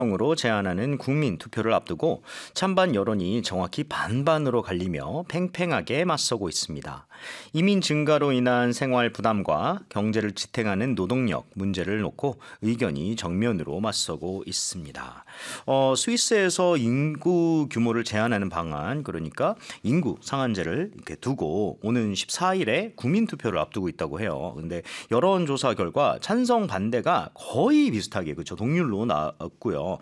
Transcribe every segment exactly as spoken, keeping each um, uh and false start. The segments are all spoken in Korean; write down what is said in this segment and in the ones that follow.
으로 제안하는 국민 투표를 앞두고 찬반 여론이 정확히 반반으로 갈리며 팽팽하게 맞서고 있습니다. 이민 증가로 인한 생활 부담과 경제를 지탱하는 노동력 문제를 놓고 의견이 정면으로 맞서고 있습니다. 어, 스위스에서 인구 규모를 제한하는 방안, 그러니까 인구 상한제를 이렇게 두고 오는 십사 일에 국민 투표를 앞두고 있다고 해요. 근데 여론조사 결과 찬성 반대가 거의 비슷하게 그렇죠. 동률로 나왔고요.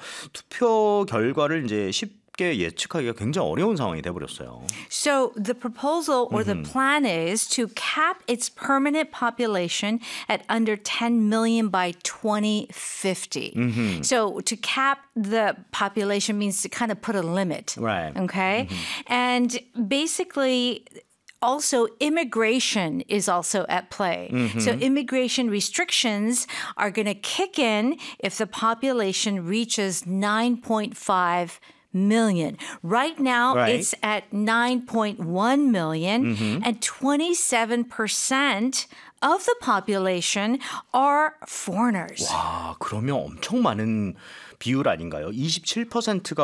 투표 결과를 이제 쉽게 예측하기가 굉장히 어려운 상황이 돼버렸어요. So the proposal or the plan is to cap its permanent population at under ten million by twenty fifty. Mm-hmm. So to cap the population means to kind of put a limit. Right. Okay. Mm-hmm. And basically, also, immigration is also at play. Mm-hmm. So immigration restrictions are going to kick in if the population reaches nine point five million. Right now, right. it's at nine point one million, mm-hmm. and twenty-seven percent of the population are foreigners. 와, 그러면 엄청 많은 비율 아닌가요? 이십칠 퍼센트가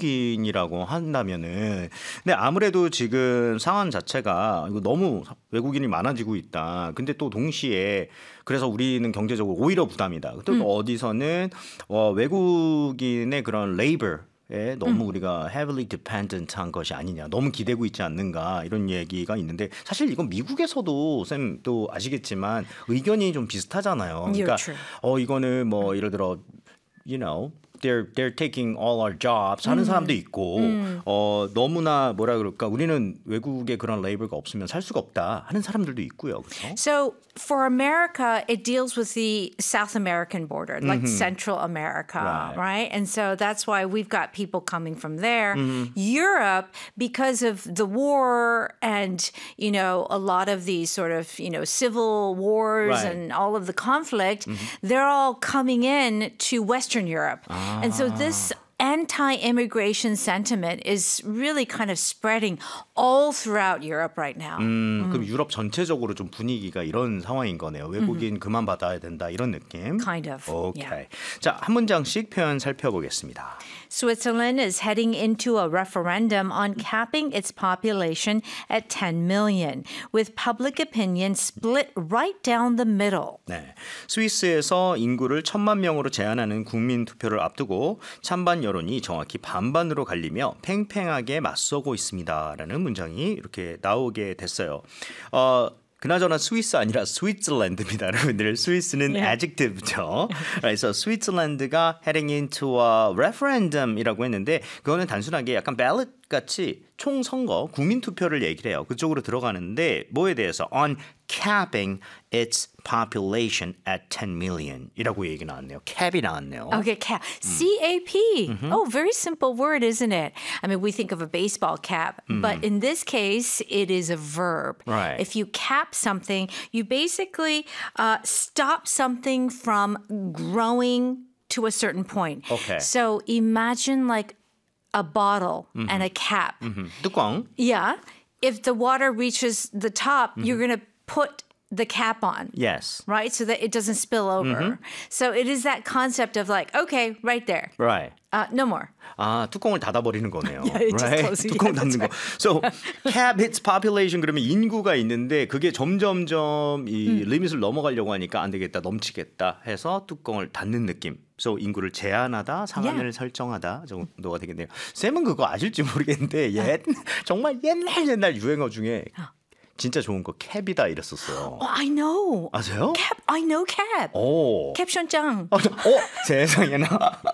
외국인이라고 한다면은. 근데 아무래도 지금 상황 자체가 이거 너무 외국인이 많아지고 있다. 근데 또 동시에 그래서 우리는 경제적으로 오히려 부담이다. 또 음. 어디서는 어, 외국인의 그런 레이버 에 너무 음. 우리가 heavily dependent한 것이 아니냐, 너무 기대고 있지 않는가 이런 얘기가 있는데 사실 이건 미국에서도 쌤도 아시겠지만 의견이 좀 비슷하잖아요. 그러니까 어 이거는 뭐 예를 들어 you know they're they're taking all our jobs 하는 음. 사람도 있고 음. 어 너무나 뭐라 그럴까 우리는 외국에 그런 레이블가 없으면 살 수가 없다 하는 사람들도 있고요. 그렇죠? So for America, it deals with the South American border, like mm-hmm. Central America, right. right? And so that's why we've got people coming from there. Mm-hmm. Europe, because of the war and, you know, a lot of these sort of, you know, civil wars right. and all of the conflict, mm-hmm. they're all coming in to Western Europe. Ah. And so this anti-immigration sentiment is really kind of spreading all throughout Europe right now. 음, 음. 그럼 유럽 전체적으로 좀 분위기가 이런 상황인 거네요. 외국인 음. 그만 받아야 된다 이런 느낌. Kind of. 오케이. Yeah. 자, 한 문장씩 표현 살펴보겠습니다. Switzerland is heading into a referendum on capping its population at ten million, with public opinion split right down the middle. 네, 스위스에서 인구를 천만 명으로 제한하는 국민 투표를 앞두고 찬반 여론이 정확히 반반으로 갈리며 팽팽하게 맞서고 있습니다라는 문장이 이렇게 나오게 됐어요. 어, 그나저나 스위스 아니라 스위tzerland입니다. 여러분들 스위스는 Yeah. adjective죠. 그래서 스위tzerland가 heading into a referendum이라고 했는데 그거는 단순하게 약간 ballot 같이 총선거, 국민투표를 얘기를 해요. 그쪽으로 들어가는데 뭐에 대해서 on capping its population at ten million 이라고 얘기 나왔네요. cap이 나왔네요. Okay, cap. C A P. Mm-hmm. Oh, very simple word, isn't it? I mean, we think of a baseball cap, mm-hmm. but in this case, it is a verb. Right. If you cap something, you basically uh, stop something from growing to a certain point. Okay. So imagine like a bottle mm-hmm. and a cap. Mm-hmm. 뚜껑. Yeah. If the water reaches the top, mm-hmm. you're going to put the cap on. Yes. Right? So that it doesn't spill over. Mm-hmm. So it is that concept of like, okay, right there. Right. Uh, no more. 아, 뚜껑을 닫아버리는 거네요. Yeah, it just right? closes. 뚜껑 Yeah, 닫는 거. right. So, cap its population 그러면 인구가 있는데 그게 점점점 이 음. 리밋을 넘어가려고 하니까 안 되겠다, 넘치겠다 해서 뚜껑을 닫는 느낌. So, 인구를 제한하다, 상한을 Yeah. 설정하다 정도가 되겠네요. 쌤은 그거 아실지 모르겠는데 옛 정말 옛날 옛날 유행어 중에 진짜 좋은 거 캡이다 이랬었어요. Oh, I know. 아세요? Cap. I know cap. 오. 캡션장. 어, 어, 세상에나.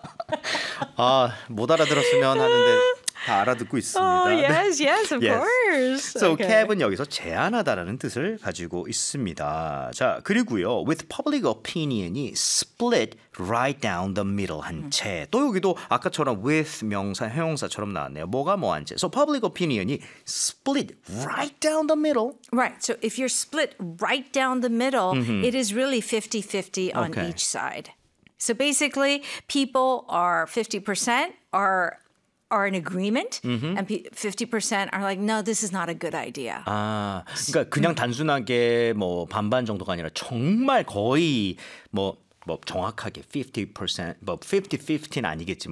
아, 못 알아들었으면 하는데 다 알아듣고 있습니다. Oh, yes, yes, of yes. course. So Okay. cap은 여기서 제한하다라는 뜻을 가지고 있습니다. 자, 그리고요. With public opinion이 split right down the middle 한 채. 또 여기도 아까처럼 with 명사, 형용사처럼 나왔네요. 뭐가 뭐 한 채. So public opinion이 split right down the middle. Right. So if you're split right down the middle, mm-hmm. it is really fifty-fifty on Okay. each side. So basically, people are fifty percent are are in agreement, mm-hmm. and fifty percent are like, no, this is not a good idea. 아, 그러니까 그냥 단순하게 뭐 반반 정도가 아니라 정말 거의 뭐 뭐 정확하게 오십 퍼센트 뭐 오십 오십는 아니겠지만